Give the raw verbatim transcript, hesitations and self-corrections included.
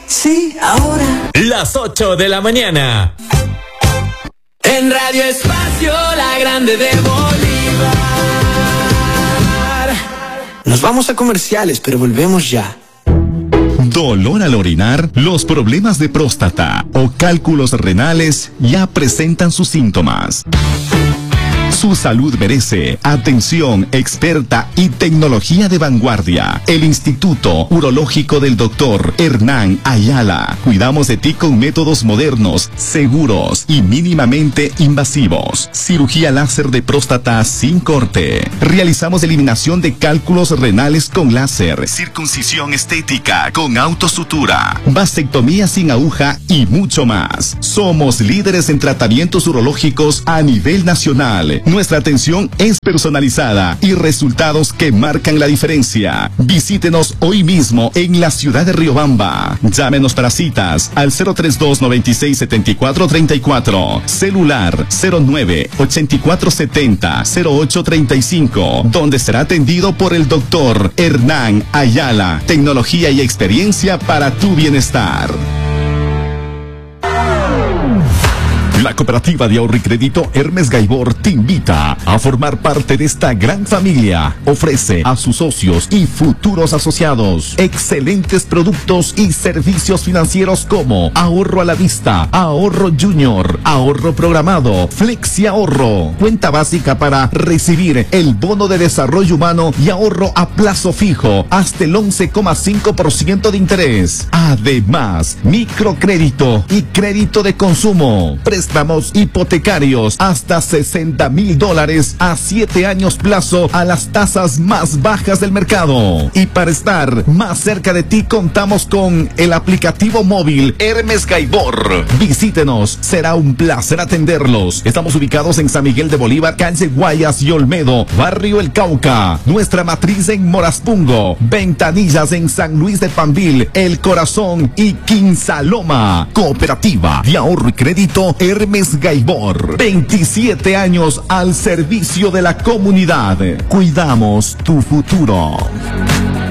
Sí, ahora. Las ocho de la mañana. En Radio Espacio, la grande de Bolívar. Nos vamos a comerciales, pero volvemos ya. Dolor al orinar, los problemas de próstata o cálculos renales ya presentan sus síntomas. Su salud merece atención experta y tecnología de vanguardia. El Instituto Urológico del Doctor Hernán Ayala. Cuidamos de ti con métodos modernos, seguros y mínimamente invasivos. Cirugía láser de próstata sin corte. Realizamos eliminación de cálculos renales con láser. Circuncisión estética con autosutura. Vasectomía sin aguja y mucho más. Somos líderes en tratamientos urológicos a nivel nacional. Nuestra atención es personalizada y resultados que marcan la diferencia. Visítenos hoy mismo en la ciudad de Riobamba. Llámenos para citas al cero treinta y dos, noventa y seis, setenta y cuatro, treinta y cuatro. Celular cero nueve, ochenta y cuatro setenta, cero ocho treinta y cinco, donde será atendido por el doctor Hernán Ayala. Tecnología y experiencia para tu bienestar. La Cooperativa de Ahorro y Crédito Hermes Gaibor te invita a formar parte de esta gran familia. Ofrece a sus socios y futuros asociados excelentes productos y servicios financieros como ahorro a la vista, ahorro junior, ahorro programado, flexi ahorro, cuenta básica para recibir el bono de desarrollo humano y ahorro a plazo fijo hasta el once coma cinco por ciento de interés. Además, microcrédito y crédito de consumo. Préstamos hipotecarios hasta sesenta mil dólares a siete años plazo a las tasas más bajas del mercado. Y para estar más cerca de ti contamos con el aplicativo móvil Hermes Gaibor. Visítenos, será un placer atenderlos. Estamos ubicados en San Miguel de Bolívar, calle Guayas y Olmedo, barrio El Cauca. Nuestra matriz en Moraspungo, ventanillas en San Luis de Pambil, El Corazón y Quinsaloma. Cooperativa de Ahorro y Crédito Hermes Gaibor. veintisiete años al servicio de la comunidad. Cuidamos tu futuro.